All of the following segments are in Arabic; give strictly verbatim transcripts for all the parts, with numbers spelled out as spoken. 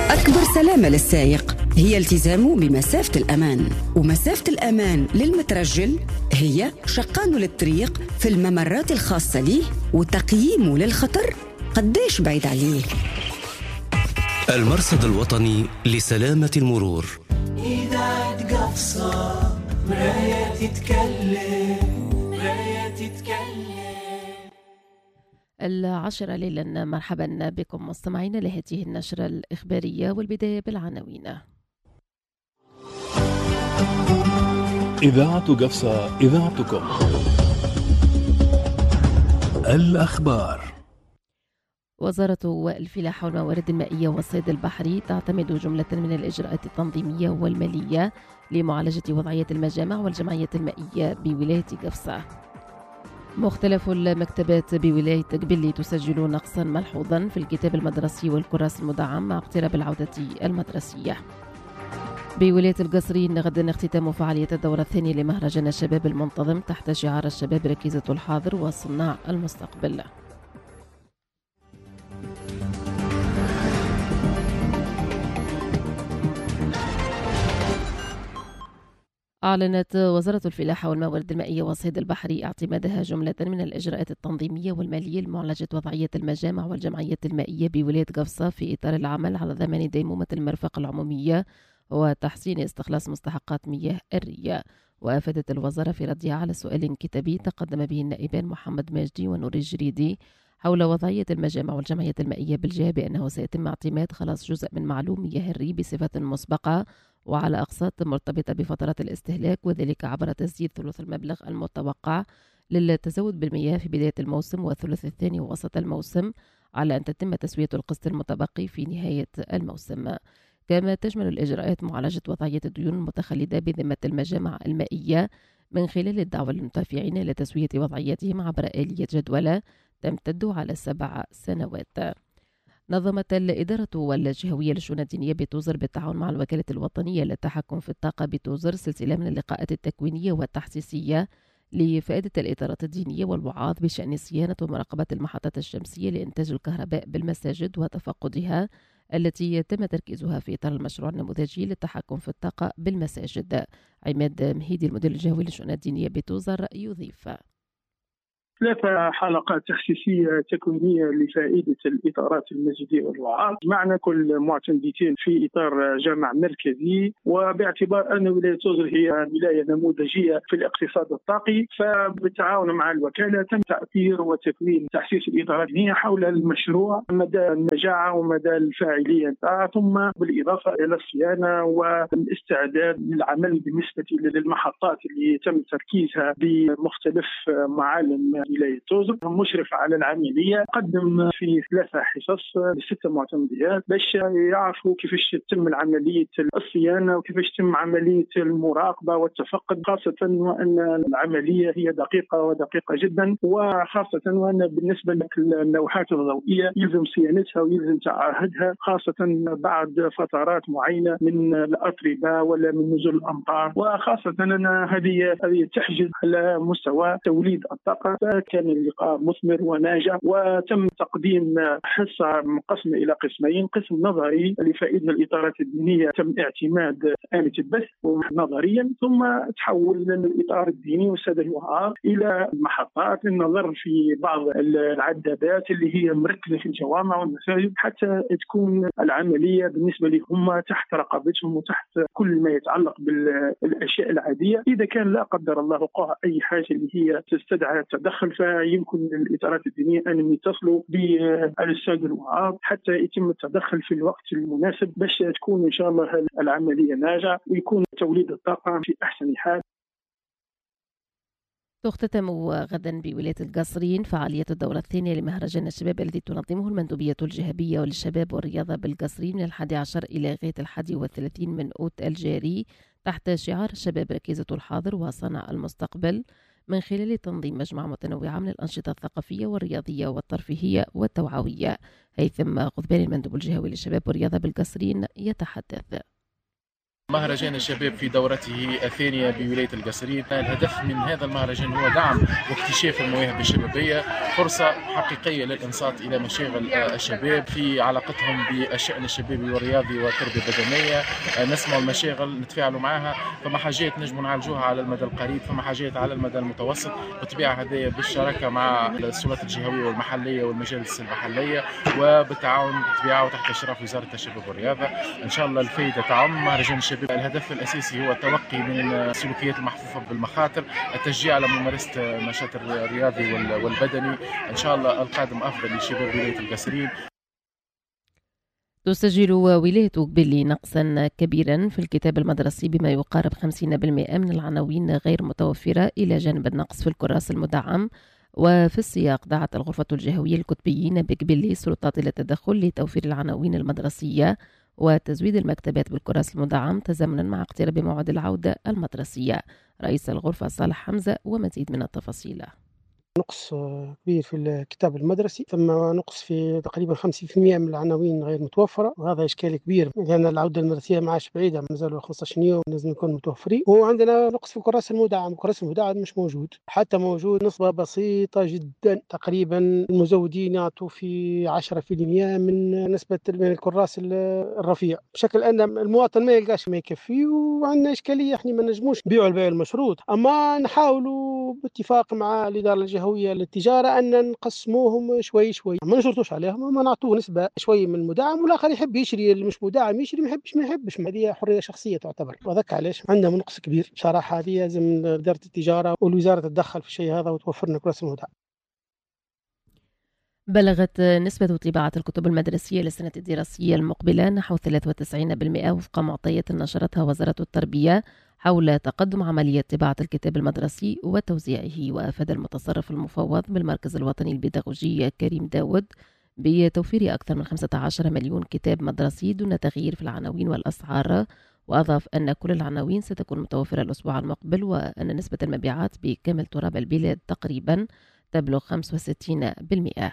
أكبر سلامة للسائق هي التزامه بمسافة الأمان، ومسافة الأمان للمترجل هي شقانه للطريق في الممرات الخاصة ليه وتقييمه للخطر قديش بعيد عليه. المرصد الوطني لسلامة المرور. إذاعة قفصة مراية تتكلم مراية تتكلم. العاشرة ليلا، مرحبا بكم مستمعين لهذه النشرة الإخبارية، والبداية بالعناوين. إذاعة قفصة، إذاعتكم. الأخبار. وزارة الفلاحة والموارد المائية والصيد البحري تعتمد جملة من الإجراءات التنظيمية والمالية لمعالجة وضعية المجامع والجمعيات المائية بولاية قفصة. مختلف المكتبات بولاية قبلي تسجل نقصا ملحوظا في الكتاب المدرسي والكراس المدعم مع اقتراب العودة المدرسية. بولاية القصرين غدا اختتام فعالية الدورة الثانية لمهرجان الشباب المنتظم تحت شعار الشباب ركيزة الحاضر وصناع المستقبل. أعلنت وزارة الفلاحة والموارد المائية والصيد البحري اعتمادها جملة من الإجراءات التنظيمية والمالية لمعالجة وضعية المجامع والجمعيات المائية بولاية قفصة في إطار العمل على ضمان ديمومة المرفق العمومية وتحسين استخلاص مستحقات مياه الري. وأفادت الوزارة في ردها على سؤال كتابي تقدم به النائبان محمد ماجدي ونور الجريدي حول وضعية المجامع والجمعيات المائية بالجهة بأنه سيتم اعتماد خلاص جزء من معلوم مياه الري بصفة مسبقة وعلى أقساط مرتبطة بفترات الاستهلاك، وذلك عبر تسديد ثلث المبلغ المتوقع للتزود بالمياه في بداية الموسم والثلث الثاني ووسط الموسم، على أن تتم تسوية القسط المتبقي في نهاية الموسم. كما تشمل الإجراءات معالجة وضعية الديون المتخلدة بذمة المجامع المائية من خلال الدعوة للمتافعين لتسوية وضعيتهم عبر آلية جدولة تمتد على سبع سنوات. نظمت الإدارة والجهوية للشؤون الدينية بتوزر بالتعاون مع الوكالة الوطنية للتحكم في الطاقة بتوزر سلسلة من اللقاءات التكوينية والتحسيسية لفائدة الإدارات الدينية والوعاظ بشأن صيانة ومراقبة المحطات الشمسية لإنتاج الكهرباء بالمساجد وتفقدها، التي يتم تركيزها في إطار المشروع النموذجي للتحكم في الطاقة بالمساجد. عماد مهيدي المدير الجهوي للشؤون الدينية بتوزر يضيف: ثلاثة حلقات تخصيصية تكوينية لفائدة الإطارات المسجدية والوعاظ معنا كل معتمدين في إطار جامع مركزي، وباعتبار أن ولاية توزر هي ولاية نموذجية في الاقتصاد الطاقي، فبالتعاون مع الوكالة تم تأثير وتكوين تحسيس الإطارات الدينية حول المشروع مدى النجاعة ومدى الفاعلية، ثم بالإضافة إلى الصيانة والاستعداد للعمل بالنسبة للمحطات اللي تم تركيزها بمختلف معالم ولاية توزر. مشرف على العملية قدم في ثلاثة حصص لستة معتمديات باش يعرفوا كيفاش تتم العملية الصيانة وكيفاش تتم عملية المراقبة والتفقد، خاصة وأن العملية هي دقيقة ودقيقة جدا، وخاصة وأن بالنسبة للوحات الضوئية يلزم صيانتها ويلزم تعاهدها، خاصة بعد فترات معينة من الأتربة ولا من نزول الأمطار، وخاصة أن هذه هذه تحجز على مستوى توليد الطاقة. كان اللقاء مثمر وناجح، وتم تقديم حصة مقسمة إلى قسمين: قسم نظري لفائدة الإطارات الدينية تم اعتماد آلة البث نظريا، ثم تحول الإطار الديني والسادة الوعاظ إلى المحطات للنظر في بعض العدادات اللي هي مركزة في الجوامع والمساجد حتى تكون العملية بالنسبة لهم تحت رقابتهم وتحت كل ما يتعلق بالأشياء العادية. إذا كان لا قدر الله وقع أي حاجة اللي هي تستدعي التدخل، فيمكن للإطارات الدينية أن يتصلوا بالسادة الوعاظ حتى يتم التدخل في الوقت المناسب باش تكون إن شاء الله العملية ناجحة ويكون توليد الطاقة في أحسن حال. تختتم غدا بولاية القصرين فعالية الدورة الثانية لمهرجان الشباب الذي تنظمه المندوبية الجهبية للشباب والرياضة بالقصرين من الحادي عشر إلى غاية الحادي والثلاثين من أوت الجاري تحت شعار الشباب ركيزة الحاضر وصنع المستقبل، من خلال تنظيم مجموعة متنوعة من الأنشطة الثقافية والرياضية والترفيهية والتوعوية. هيثم غضبان المندوب الجهوي للشباب والرياضة بالقصرين يتحدث: مهرجان الشباب في دورته الثانية بولاية القصرين. الهدف من هذا المهرجان هو دعم واكتشاف المواهب الشبابية، فرصة حقيقية للإنصات إلى مشاغل الشباب في علاقتهم بالشأن الشبابي والرياضي والتربية البدنية. نسمع المشاغل نتفاعلوا معها، فما حاجات نجموا نعالجوها على المدى القريب، فما حاجات على المدى المتوسط، بالطبيعة هذه بالشراكة مع السلطات الجهوية والمحلية والمجالس المحلية، وبالتعاون بالطبيعة وتحت إشراف وزارة الشباب والرياضة. إن شاء الله الفائدة تعم مهرجان الشباب. الهدف الأساسي هو التوقي من السلوكيات المحفوفة بالمخاطر، التشجيع على ممارسة النشاط الرياضي والبدني. إن شاء الله القادم أفضل لشباب ولاية القصرين. تسجل ولاية قبلي نقصا كبيرا في الكتاب المدرسي بما يقارب خمسين بالمئة من العناوين غير متوفرة، إلى جانب النقص في الكراس المدعم. وفي السياق دعت الغرفة الجهوية الكتبيين بقبلي السلطات إلى التدخل لتوفير العناوين المدرسية وتزويد المكتبات بالكراس المدعم تزامنا مع اقتراب موعد العودة المدرسية. رئيس الغرفة صالح حمزة ومزيد من التفاصيل. نقص كبير في الكتاب المدرسي، ثم نقص في تقريبا خمسين بالمئة من العناوين غير متوفرة، وهذا إشكال كبير لأن العودة المدرسية ما عادش بعيدة، مازالوا خمسة عشر يوم لازم نكون متوفرين. وعندنا نقص في الكراس المدعم، الكراس المدعم مش موجود، حتى موجود نسبة بسيطة جدا، تقريبا المزودين يعطوا في عشرة بالمئة من نسبة من الكراس الرفيع، بشكل أن المواطن ما يلقاش ما يكفي. وعندنا إشكالية احنا ما نجموش نبيعوا البيع المشروط، أما نحاولوا باتفاق مع الإدارة الجهوية للتجارة أن نقسموهم شوي شوي، ما نشرطوش عليهم، وما نعطوه نسبة شوي من المدعم، والآخر يحب يشري اللي مش مدعم يشري، ما يحبش ما يحبش، هذه حرية شخصية تعتبر. وذاك علاش عندنا نقص كبير بصراحة. هذه لازم إدارة التجارة والوزارة تتدخل في الشيء هذا وتوفرنا كراس المدعم. بلغت نسبة طباعة الكتب المدرسية للسنة الدراسية المقبلة نحو ثلاثة وتسعين بالمئة وفق معطيات نشرتها وزارة التربية حول تقدم عملية طباعة الكتاب المدرسي وتوزيعه. وأفاد المتصرف المفوض بالمركز الوطني البيداغوجي كريم داود بتوفير أكثر من خمسة عشر مليون كتاب مدرسي دون تغيير في العناوين والأسعار. وأضاف أن كل العناوين ستكون متوفرة الأسبوع المقبل، وأن نسبة المبيعات بكامل تراب البلاد تقريبا تبلغ خمسة وستين بالمئة.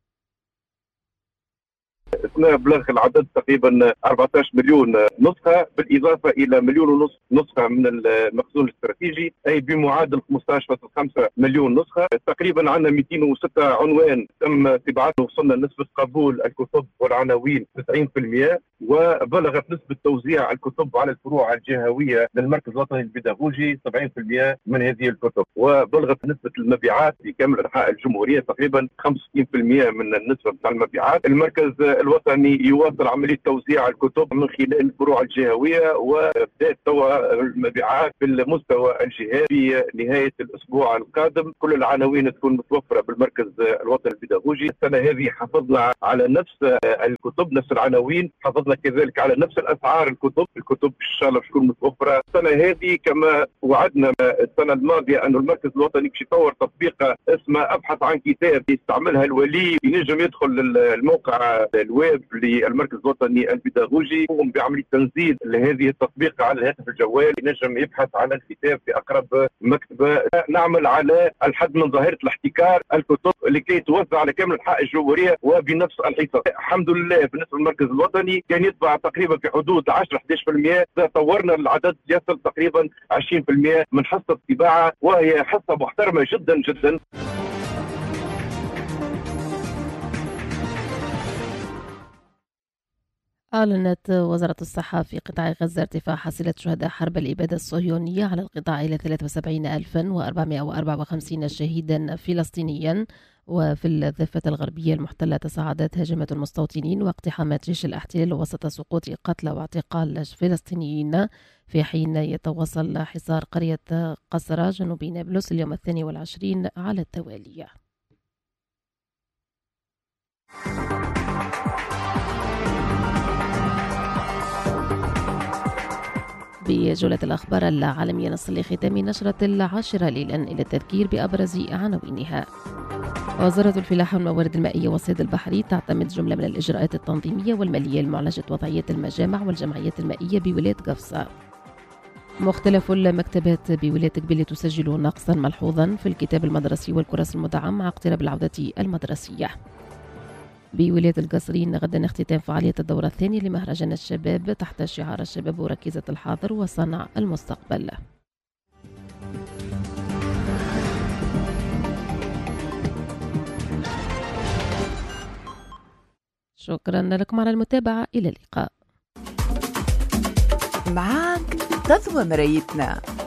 بلغ العدد تقريبا أربعة عشر مليون نسخة، بالإضافة إلى مليون ونصف نسخة من المخزون الاستراتيجي، أي بمعادل خمسة عشر فاصلة خمسة مليون نسخة. تقريبا عندنا مئتين وستة عنوان تم طباعته، وصلنا لنسبة قبول الكتب والعناوين تسعين بالمئة، وبلغت نسبة توزيع الكتب على الفروع الجهوية للمركز الوطني البيداغوجي سبعين بالمئة من هذه الكتب، وبلغت نسبة المبيعات في كامل أنحاء الجمهورية تقريبا خمسة وستين بالمئة من النسبة بتاع المبيعات. المركز الوطني يواصل عملية توزيع الكتب من خلال الفروع الجهوية، وبدأت توا المبيعات في المستوى الجهوي. في نهاية الأسبوع القادم كل العناوين تكون متوفرة بالمركز الوطني البيداغوجي. السنة هذه حافظنا على نفس الكتب، نفس العناوين، حافظنا كذلك على نفس الأسعار. الكتب الكتب إن شاء الله تكون متوفرة السنة هذه كما وعدنا السنة الماضية، أن المركز الوطني باش يطور تطبيق اسمه أبحث عن كتاب، يستعملها الولي، ينجم يدخل الموقع الويب للمركز الوطني البيداغوجي، يقوم بعملية تنزيل لهذه التطبيق على الهاتف الجوال، ينجم يبحث على الكتاب في أقرب مكتبة. نعمل على الحد من ظاهرة الاحتكار الكتب لكي توزع على كامل أنحاء الجمهورية وبنفس الحصص. الحمد لله بالنسبة للمركز الوطني كان يطبع تقريبا في حدود عشرة إحدى عشر بالمئة، طورنا العدد يصل تقريبا عشرين بالمئة من حصة الطباعة، وهي حصة محترمة جدا جدا. أعلنت وزارة الصحة في قطاع غزة ارتفاع حصيلة شهداء حرب الإبادة الصهيونية على القطاع إلى ثلاثة وسبعين ألفا وأربعمئة وأربعة وخمسين شهيدا فلسطينيا. وفي الضفة الغربية المحتلة تصاعدت هجمة المستوطنين واقتحامات جيش الاحتلال وسط سقوط قتلى واعتقال فلسطينيين، في حين يتواصل حصار قرية قصرة جنوب نابلس اليوم الثاني والعشرين على التوالي. بجولة الأخبار العالمية نصل لختام نشرة العاشرة ليلا إلى التذكير بأبرز عناوينها. وزارة الفلاحة والموارد المائية والصيد البحري تعتمد جملة من الإجراءات التنظيمية والمالية لمعالجة وضعية المجامع والجمعيات المائية بولاية قفصة. مختلف المكتبات بولاية قبلي تسجل نقصا ملحوظا في الكتاب المدرسي والكراس المدعم مع اقتراب العودة المدرسية. بولاية القصرين غدا اختتام فعالية الدورة الثانية لمهرجان الشباب تحت شعار الشباب وركيزة الحاضر وصنع المستقبل. شكرا لكم على المتابعة، إلى اللقاء. معك تضوى مرايتنا.